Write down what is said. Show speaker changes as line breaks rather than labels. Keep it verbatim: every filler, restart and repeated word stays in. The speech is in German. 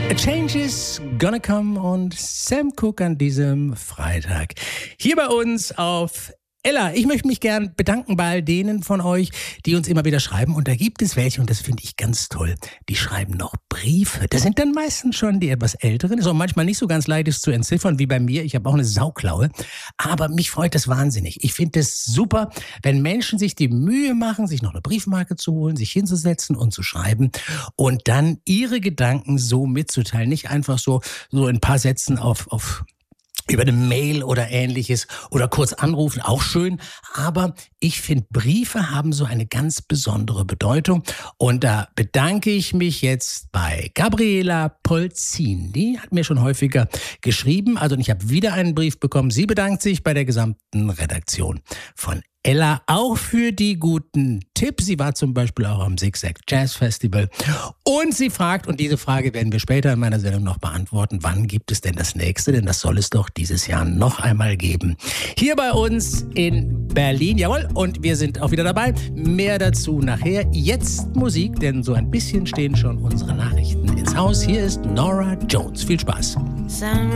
A Change is Gonna Come und Sam Cooke an diesem Freitag. Hier bei uns auf Ella. Ich möchte mich gern bedanken bei all denen von euch, die uns immer wieder schreiben. Und da gibt es welche, und das finde ich ganz toll, die schreiben noch Briefe. Das sind dann meistens schon die etwas älteren. Ist auch manchmal nicht so ganz leicht, es zu entziffern, wie bei mir. Ich habe auch eine Sauklaue. Aber mich freut das wahnsinnig. Ich finde es super, wenn Menschen sich die Mühe machen, sich noch eine Briefmarke zu holen, sich hinzusetzen und zu schreiben und dann ihre Gedanken so mitzuteilen. Nicht einfach so, so in ein paar Sätzen auf, auf über eine Mail oder ähnliches oder kurz anrufen, auch schön. Aber ich finde, Briefe haben so eine ganz besondere Bedeutung. Und da bedanke ich mich jetzt bei Gabriela Polzin. Die hat mir schon häufiger geschrieben. Also ich habe wieder einen Brief bekommen. Sie bedankt sich bei der gesamten Redaktion von Ella auch für die guten Tipps. Sie war zum Beispiel auch am Zigzag Jazz Festival. Und sie fragt, und diese Frage werden wir später in meiner Sendung noch beantworten, wann gibt es denn das nächste? Denn das soll es doch dieses Jahr noch einmal geben. Hier bei uns in Berlin, jawohl, und wir sind auch wieder dabei. Mehr dazu nachher. Jetzt Musik, denn so ein bisschen stehen schon unsere Nachrichten ins Haus. Hier ist Norah Jones. Viel Spaß.